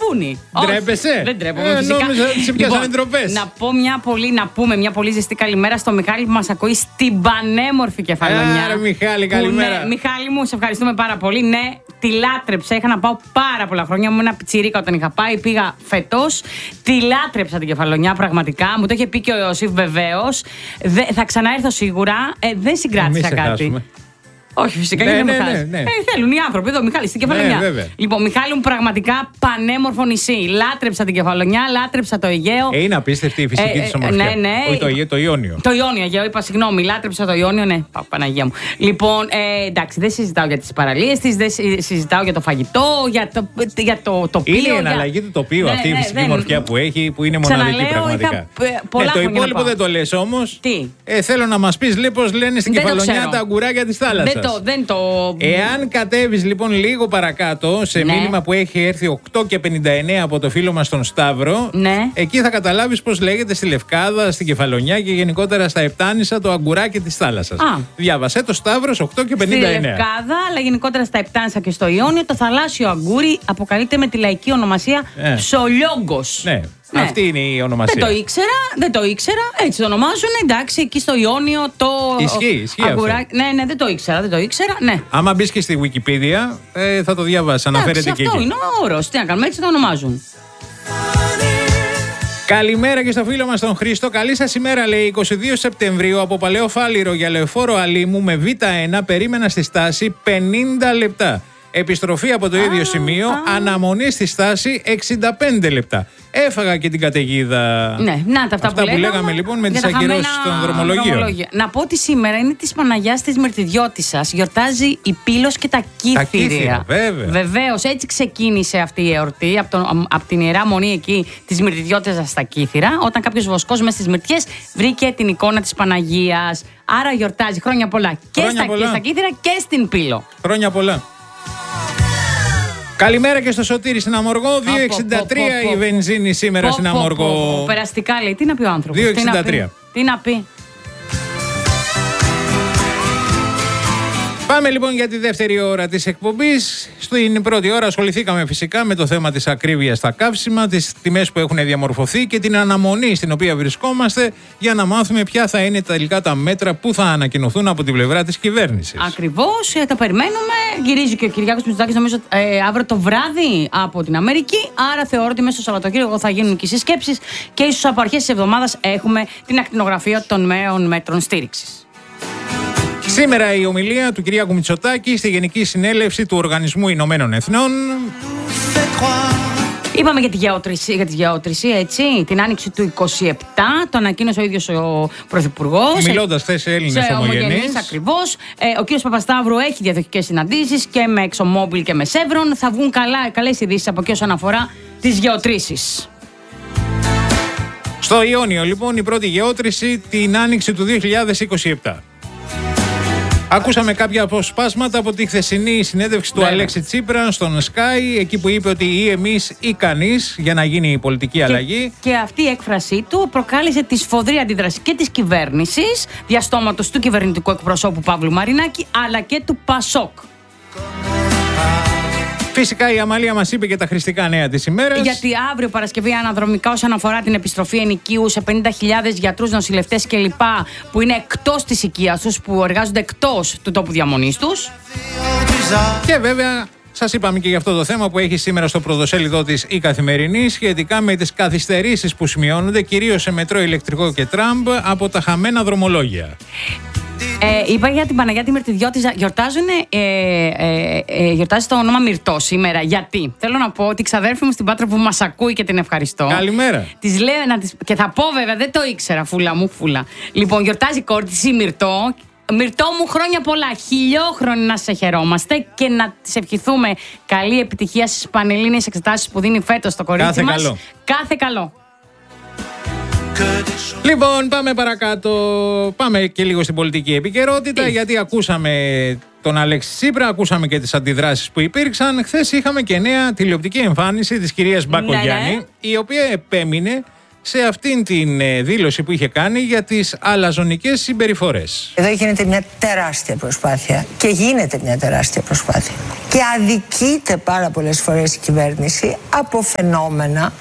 Μαγκούνι. Ντρέπεσαι? Δεν ντρέπομαι. Φυσικά. Νόμιζα ότι σε πιάσανε ντροπές. Να πούμε μια πολύ ζεστή καλημέρα στο Μιχάλη που μας ακούει στην πανέμορφη Κεφαλονιά. Άρα, Μιχάλη, καλημέρα. Ναι, Μιχάλη μου, σε ευχαριστούμε πάρα πολύ. Ναι, τη λάτρεψα. Είχα να πάω πάρα πολλά χρόνια. Ήμουν ένα πιτσιρίκα όταν είχα πάει. Πήγα φέτος. Τη λάτρεψα την Κεφαλονιά, πραγματικά. Μου το είχε πει και ο Ιωσήφ βεβαίως. Θα ξαναέρθω σίγουρα. Δεν συγκράτησα κάτι. Όχι, φυσικά γιατί δεν με χάσει. Θέλουν οι άνθρωποι εδώ, Μιχάλη, στην Κεφαλονιά. Λοιπόν, Μιχάλη μου, πραγματικά πανέμορφο νησί. Λάτρεψα την Κεφαλονιά, λάτρεψα το Αιγαίο. Είναι απίστευτη η φυσική της ομορφιά. Ναι. Όχι, το Ιόνιο. Το Ιόνιο, Αιγαίο, είπα συγγνώμη. Λάτρεψα το Ιόνιο, ναι. Παναγία μου. Λοιπόν, εντάξει, δεν συζητάω για τις παραλίες της, δεν συζητάω για το φαγητό, για το τοπίο. Είναι η εναλλαγή του τοπίου αυτή η φυσική ομορφιά που έχει, που είναι μοναδική πραγματικά. Το υπόλοιπο δεν το λες όμως. Θέλω να μας πεις πώς λένε στην Κεφαλονιά τα αγκουράκια της θάλασσας. Εάν κατέβεις λοιπόν λίγο παρακάτω σε μήνυμα που έχει έρθει 8:59 από το φίλο μας τον Σταύρο, εκεί θα καταλάβεις πώς λέγεται στη Λευκάδα, στην Κεφαλονιά και γενικότερα στα Επτάνησα το αγκουράκι της θάλασσας. Διάβασέ το Σταύρος 8:59. Στη Λευκάδα, αλλά γενικότερα στα Επτάνησα και στο Ιόνιο, το θαλάσσιο αγκούρι αποκαλείται με τη λαϊκή ονομασία ψολιόγκος. Ναι. Αυτή είναι η ονομασία. Δεν το ήξερα, έτσι το ονομάζουν. Εντάξει, εκεί στο Ιόνιο το. Ισχύει αγκουράκι. Ναι, δεν το ήξερα. Ναι. Άμα μπεις και στη Wikipedia, θα το διαβάσεις. Αναφέρεται και εκεί. Αυτό είναι ο όρος. Τι να κάνουμε, έτσι το ονομάζουν. Καλημέρα και στο φίλο μας τον Χρήστο. Καλή σας ημέρα, λέει. 22 Σεπτεμβρίου από Παλαιό Φάληρο για Λεωφόρο Αλήμου με Β1 περίμενα στη στάση 50 λεπτά. Επιστροφή από το ίδιο σημείο, αναμονή στη στάση 65 λεπτά. Έφαγα και την καταιγίδα. Ναι, να τα αυτά που λέγαμε λοιπόν με τις ακυρώσεις των δρομολογίων. Να πω ότι σήμερα είναι της Παναγιάς της Μυρτιδιώτισσας. Γιορτάζει η Πύλος και τα Κύθυρια. Βεβαίως, έτσι ξεκίνησε αυτή η εορτή από την Ιερά Μονή εκεί της Μυρτιδιώτισσας στα Κύθυρα. Όταν κάποιος βοσκός μέσα στις Μυρτιές βρήκε την εικόνα της Παναγίας. Άρα γιορτάζει χρόνια πολλά και στα Κύθυρα και στην Πύλο. Χρόνια πολλά. Καλημέρα και στο Σωτήρη στην Αμοργό. 2,63 η βενζίνη σήμερα στην Αμοργό. Περαστικά λέει. Τι να πει ο άνθρωπος. 2,63. Τι να πει. Πάμε λοιπόν για τη δεύτερη ώρα της εκπομπής. Στην πρώτη ώρα ασχοληθήκαμε φυσικά με το θέμα της ακρίβειας στα καύσιμα, τις τιμές που έχουν διαμορφωθεί και την αναμονή στην οποία βρισκόμαστε για να μάθουμε ποια θα είναι τελικά τα μέτρα που θα ανακοινωθούν από την πλευρά της κυβέρνησης. Ακριβώς, τα περιμένουμε. Γυρίζει και ο Κυριάκος Μητσοτάκης νομίζω αύριο το βράδυ από την Αμερική. Άρα θεωρώ ότι μέσα στο Σαββατοκύριακο θα γίνουν και συσκέψεις και ίσως από αρχές της εβδομάδας έχουμε την ακτινογραφία των νέων μέτρων στήριξης. Σήμερα η ομιλία του Κυριάκου Μητσοτάκη στη Γενική Συνέλευση του Οργανισμού Ηνωμένων Εθνών. Είπαμε για τη γεώτρηση, έτσι, την άνοιξη του 27, το ανακοίνωσε ο ίδιος ο Πρωθυπουργός. Μιλώντας χθες σε Έλληνες ομογενείς. Ακριβώς. Ο κ. Παπασταύρου έχει διαδοχικές συναντήσεις και με ExxonMobil και με Chevron. Θα βγουν καλές ειδήσεις από εκεί όσον αφορά τις γεωτρήσεις. Στο Ιόνιο, λοιπόν, η πρώτη γεώτρηση την άνοιξη του 2027. Ακούσαμε κάποια αποσπάσματα από τη χθεσινή συνέντευξη του Αλέξη Τσίπρα στον Sky, εκεί που είπε ότι ή εμείς ή κανείς για να γίνει η πολιτική αλλαγή. Και αυτή η έκφρασή του προκάλεσε τη σφοδρή αντίδραση και της κυβέρνησης, διαστόματος του κυβερνητικού εκπροσώπου Παύλου Μαρινάκη, αλλά και του ΠΑΣΟΚ. Φυσικά η Αμαλία μας είπε και τα χρηστικά νέα της ημέρας. Γιατί αύριο Παρασκευή αναδρομικά όσον αφορά την επιστροφή ενοικίου σε 50.000 γιατρούς, νοσηλευτές κλπ. Που είναι εκτός της οικίας τους, που εργάζονται εκτός του τόπου διαμονής τους. Και βέβαια σας είπαμε και για αυτό το θέμα που έχει σήμερα στο πρωτοσέλιδό της η Καθημερινή σχετικά με τις καθυστερήσεις που σημειώνονται κυρίως σε μετρό, ηλεκτρικό και τραμ από τα χαμένα δρομολόγια. Είπα για την Παναγιά τη Μυρτιδιώτισσα. Γιορτάζει το όνομα Μυρτώ σήμερα. Γιατί? Θέλω να πω ότι η ξαδέρφη μου στην Πάτρα που μας ακούει και την ευχαριστώ. Καλημέρα. Της λέω και θα πω βέβαια, δεν το ήξερα, φούλα μου, φούλα. Λοιπόν, γιορτάζει η κόρη της η Μυρτώ. Μυρτώ μου, χρόνια πολλά. Χιλιόχρονοι να σε χαιρόμαστε και να της ευχηθούμε καλή επιτυχία στις πανελλήνιες εξετάσεις που δίνει φέτος το κορίτσι μας. Καλό. Κάθε καλό. Λοιπόν, πάμε παρακάτω. Πάμε και λίγο στην πολιτική επικαιρότητα, γιατί ακούσαμε τον Αλέξη Τσίπρα, ακούσαμε και τις αντιδράσεις που υπήρξαν. Χθες είχαμε και νέα τηλεοπτική εμφάνιση της κυρίας Μπακογιάννη, η οποία επέμεινε σε αυτήν την δήλωση που είχε κάνει για τις αλαζονικές συμπεριφορές. Εδώ γίνεται μια τεράστια προσπάθεια και γίνεται μια τεράστια προσπάθεια. Και αδικείται πάρα πολλές φορές η κυβέρνηση από φαινόμενα,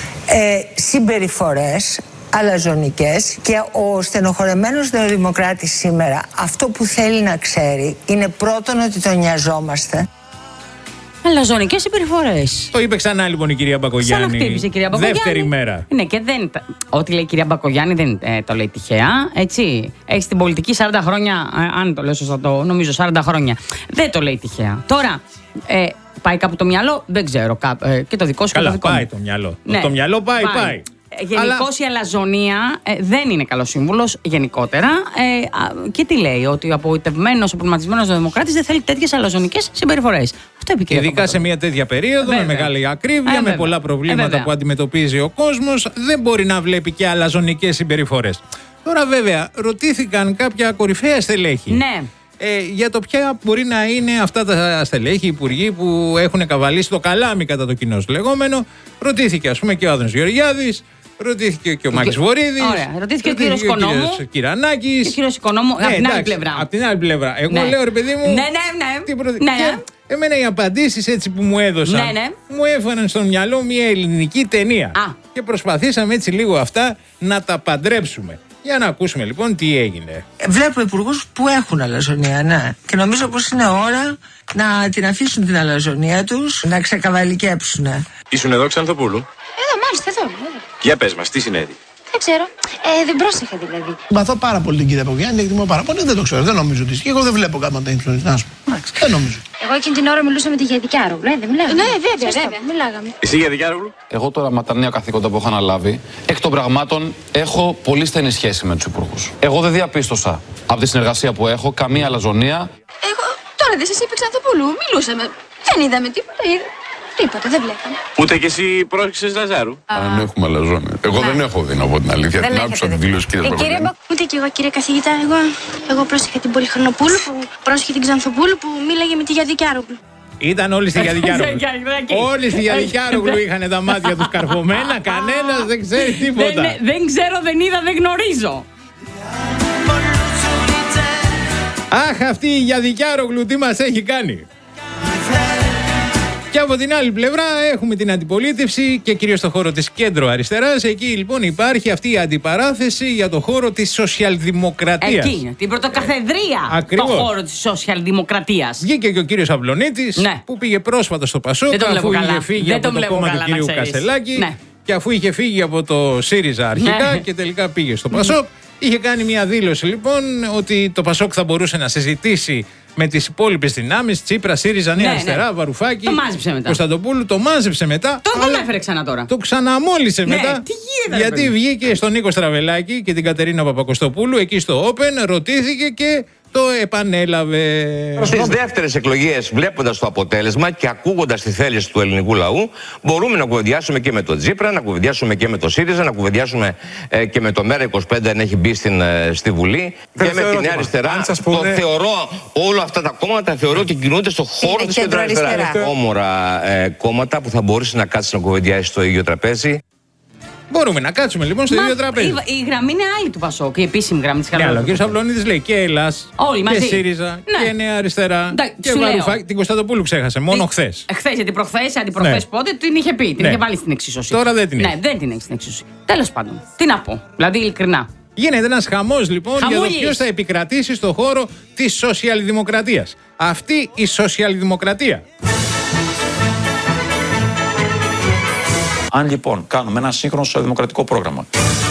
συμπεριφορές αλαζονικές, και ο στενοχωρεμένος νεοδημοκράτης σήμερα αυτό που θέλει να ξέρει είναι πρώτον ότι τον νοιαζόμαστε. Αλαζονικές συμπεριφορές. Το είπε ξανά λοιπόν η κυρία Μπακογιάννη. Ξαναχτύπησε η κυρία Μπακογιάννη. Δεύτερη μέρα. Ναι, και δεν. Ό,τι λέει η κυρία Μπακογιάννη δεν το λέει τυχαία. Έτσι. Έχει την πολιτική 40 χρόνια. Αν το λέω σωστά, νομίζω 40 χρόνια. Δεν το λέει τυχαία. Τώρα. Πάει κάπου το μυαλό, δεν ξέρω. Και το δικό σου. Καλά, και το δικό πάει μου. το μυαλό. Ναι. Το μυαλό πάει. Γενικώς η αλαζονία δεν είναι καλός σύμβουλος γενικότερα. Και τι λέει, ότι ο απογοητευμένος, ο προβληματισμένος δημοκράτης δεν θέλει τέτοιες αλαζονικές συμπεριφορές. Αυτό είπε και ειδικά σε μια τέτοια περίοδο, με μεγάλη ακρίβεια, με πολλά προβλήματα που αντιμετωπίζει ο κόσμος, δεν μπορεί να βλέπει και αλαζονικές συμπεριφορές. Τώρα βέβαια ρωτήθηκαν κάποια κορυφαία στελέχη. Ναι. Για το ποια μπορεί να είναι αυτά τα στελέχη, υπουργοί που έχουν καβαλήσει το καλάμι κατά το κοινό λεγόμενο. Ρωτήθηκε ας πούμε και ο Άδωνης Γεωργιάδης, ρωτήθηκε και ο Μάκης Βορίδης. Ωραία. Ρωτήθηκε ο κύριος Οικονόμου. Ο Κυρανάκης. Και ο κύριος Οικονόμου από την άλλη πλευρά. Από την άλλη πλευρά. Εγώ λέω ρε παιδί μου. Ναι. Εμένα οι απαντήσεις έτσι που μου έδωσαν μου έφεραν στο μυαλό μια ελληνική ταινία. Και προσπαθήσαμε έτσι λίγο αυτά να τα παντρέψουμε. Για να ακούσουμε λοιπόν τι έγινε. Βλέπω υπουργούς που έχουν αλαζονία, ναι. Και νομίζω πως είναι ώρα να την αφήσουν την αλαζονία τους, να ξεκαβαλικέψουν. Ήσουν εδώ, Ξανθοπούλου? Εδώ, μάλιστα, εδώ. Για πες μας, τι συνέβη? Δεν ξέρω. Δεν πρόσεχα δηλαδή. Συμπαθώ πάρα πολύ την κυρία Μπακογιάννη, την εκτιμώ πάρα πολύ. Δεν το ξέρω, δεν νομίζω ότι ισχύει. Εγώ δεν βλέπω κάμα τα influence, να σου πω. Δεν νομίζω. Εγώ εκείνη την ώρα μιλούσα με τη Γιαδικιάρογλου, δεν μιλάγαμε? Ναι, βέβαια, μιλάγαμε. Εσύ, Γιαδικιάρογλου? Εγώ τώρα με τα νέα καθήκοντα που έχω αναλάβει, εκ των πραγμάτων έχω πολύ στενή σχέση με τους υπουργούς. Εγώ δεν διαπίστωσα από τη συνεργασία που έχω καμία αλαζονία. Εγώ τώρα δεν σας είπε Ξανθοπούλου, μιλούσαμε. Δεν είδαμε τίποτα, τίποτα, δεν βλέπαμε. Ούτε κι εσύ πρόσεξες Λαζάρου? Αν έχουμε αλαζόνια. Εγώ δεν έχω δει να πω την αλήθεια. Την άκουσα τη δήλωση κύριε Μπακογιάννη. Ούτε κι εγώ κύριε καθηγητά. Εγώ πρόσεχα την Πολυχρονοπούλου, πρόσεχε την Ξανθοπούλου που μίλαγε με τη Γιαδικιάρογλου. Ήταν όλοι στη Γιαδικιάρογλου. Όλοι στη Γιαδικιάρογλου είχαν τα μάτια τους καρφωμένα. Κανένας δεν ξέρει τίποτα. Δεν ξέρω, δεν είδα, δεν γνωρίζω. Αχ, αυτή η Γιαδικιάρογλου τι μας έχει κάνει. Και από την άλλη πλευρά έχουμε την αντιπολίτευση και κυρίως στο χώρο της κέντρο αριστεράς. Εκεί λοιπόν υπάρχει αυτή η αντιπαράθεση για το χώρο της σοσιαλδημοκρατίας. Εκεί, την πρωτοκαθεδρία το χώρο της σοσιαλδημοκρατίας. Βγήκε και ο κύριος Αυλωνίτης που πήγε πρόσφατα στο Πασόκ αφού είχε φύγει από το κόμμα του κυρίου Κασελάκη και αφού είχε φύγει από το ΣΥΡΙΖΑ αρχικά και τελικά πήγε στο Πασόκ. Είχε κάνει μια δήλωση λοιπόν ότι το Πασόκ θα μπορούσε να συζητήσει με τις υπόλοιπες δυνάμεις, Τσίπρα, ΣΥΡΙΖΑ, Νέα Αριστερά, Βαρουφάκη, Κωνσταντοπούλου, το μάζεψε μετά. Τον έφερε ξανά τώρα. Το ξαναμόλυσε μετά. Τι γίνεται, γιατί βγήκε στον Νίκο Στραβελάκη και την Κατερίνα Παπακοστοπούλου εκεί στο Open, ρωτήθηκε και το επανέλαβε. Στις δεύτερες εκλογές, βλέποντας το αποτέλεσμα και ακούγοντας τη θέληση του ελληνικού λαού, μπορούμε να κουβεντιάσουμε και με τον Τσίπρα, να κουβεντιάσουμε και με το ΣΥΡΙΖΑ, να κουβεντιάσουμε και με το ΜέΡΑ25 αν έχει μπει στη Βουλή και με τη Νέα Αριστερά. Το θεωρώ όλα αυτά τα κόμματα θεωρώ ότι κινούνται στο χώρο της κεντροαριστεράς. Όμορα κόμματα που θα μπορούσε να κάτσει να κουβεντιάσει στο ίδιο τραπέζι. Μπορούμε να κάτσουμε λοιπόν στο ίδιο τραπέζι. Η γραμμή είναι άλλη του Πασόκ, η επίσημη γραμμή της Χαραλάμπου. Ναι, αλλά ο κ. Αυλωνίτης λέει και Ελλάς και ΣΥΡΙΖΑ και Νέα Αριστερά και Βαρουφάκη. Την Κωνσταντοπούλου ξέχασε, μόνο χθες. Χθες, γιατί αντιπροχθές πότε την είχε πει, την είχε βάλει στην εξίσωση. Τώρα δεν την έχει. Ναι, δεν την έχει στην εξίσωση. Τέλος πάντων, τι να πω, δηλαδή ειλικρινά. Γίνεται ένας χαμός λοιπόν για το ποιος θα επικρατήσει στο χώρο της σοσιαλδημοκρατίας. Αυτή η σοσιαλδημοκρατία. Αν λοιπόν κάνουμε ένα σύγχρονο σοσιαλδημοκρατικό πρόγραμμα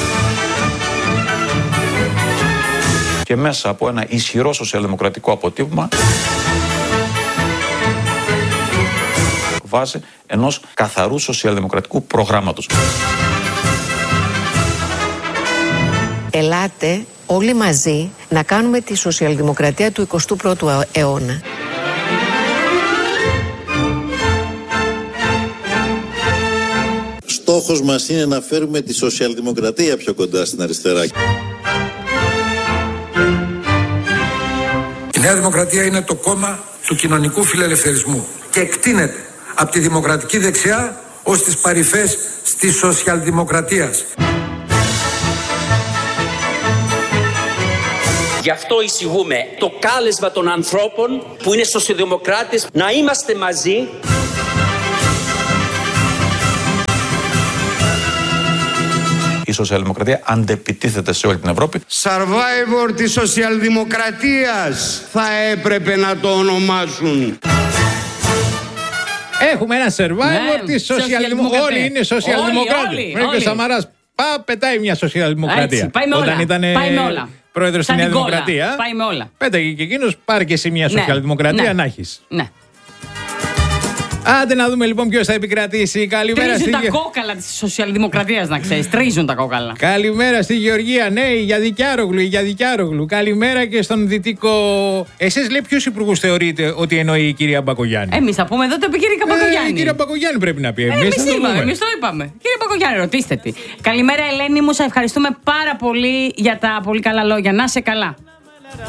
και μέσα από ένα ισχυρό σοσιαλδημοκρατικό αποτύπωμα βάσει ενός καθαρού σοσιαλδημοκρατικού προγράμματος. Ελάτε όλοι μαζί να κάνουμε τη σοσιαλδημοκρατία του 21ου αιώνα. Στόχος μας είναι να φέρουμε τη σοσιαλδημοκρατία πιο κοντά στην αριστερά. Η Νέα Δημοκρατία είναι το κόμμα του κοινωνικού φιλελευθερισμού και εκτείνεται από τη δημοκρατική δεξιά ως τις παρυφές της σοσιαλδημοκρατίας. Γι' αυτό εισηγούμε το κάλεσμα των ανθρώπων που είναι σοσιαλδημοκράτες να είμαστε μαζί. Η σοσιαλδημοκρατία αντεπιτίθεται σε όλη την Ευρώπη. Survivor της σοσιαλδημοκρατίας θα έπρεπε να το ονομάσουν. Έχουμε ένα survivor της σοσιαλδημοκρατίας. Όλοι είναι σοσιαλδημοκράτες. Μέχρι και ο Σαμαράς πετάει μια σοσιαλδημοκρατία. Πάει με όλα. Όταν ήταν πρόεδρος στη Νέα Δημοκρατία. Πάει με όλα. Πέταγε και εκείνος, πάρε και εσύ μια σοσιαλδημοκρατία να έχεις. Ναι. Άντε να δούμε λοιπόν ποιος θα επικρατήσει. Καλημέρα. Τρίζουν τα κόκαλα της σοσιαλδημοκρατίας, να ξέρεις. Τρίζουν τα κόκαλα. Καλημέρα στη Γεωργία. Ναι, για Δικιάρογλου. Καλημέρα και στον Δυτικό. Εσείς λέει ποιους υπουργούς θεωρείτε ότι εννοεί η κυρία Μπακογιάννη? Εμείς θα πούμε εδώ το είπε η κυρία Μπακογιάννη. Η κυρία Μπακογιάννη πρέπει να πει. Εμείς το είπαμε. Κύριε Μπακογιάννη, ρωτήστε τι. Καλημέρα, Ελένη μου. Σας ευχαριστούμε πάρα πολύ για τα πολύ καλά λόγια. Να σε καλά.